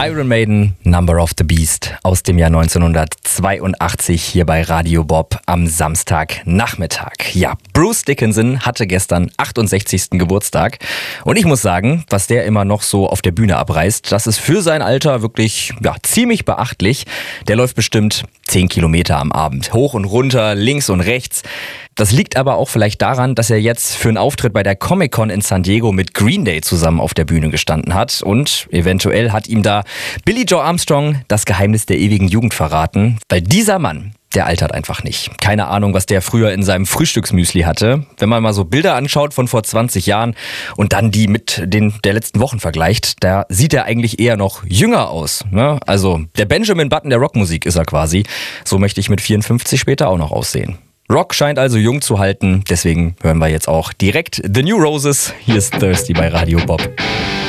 Iron Maiden, Number of the Beast aus dem Jahr 1982 hier bei Radio Bob am Samstagnachmittag. Ja, Bruce Dickinson hatte gestern 68. Geburtstag und ich muss sagen, was der immer noch so auf der Bühne abreißt, das ist für sein Alter wirklich ziemlich beachtlich. Der läuft bestimmt 10 Kilometer am Abend, hoch und runter, links und rechts. Das liegt aber auch vielleicht daran, dass er jetzt für einen Auftritt bei der Comic-Con in San Diego mit Green Day zusammen auf der Bühne gestanden hat und eventuell hat ihm da Billie Joe Armstrong das Geheimnis der ewigen Jugend verraten, weil dieser Mann, der altert einfach nicht. Keine Ahnung, was der früher in seinem Frühstücksmüsli hatte. Wenn man mal so Bilder anschaut von vor 20 Jahren und dann die mit den der letzten Wochen vergleicht, da sieht er eigentlich eher noch jünger aus. Ne? Also der Benjamin Button der Rockmusik ist er quasi. So möchte ich mit 54 später auch noch aussehen. Rock scheint also jung zu halten, deswegen hören wir jetzt auch direkt The New Roses. Hier ist Thirsty bei Radio Bob.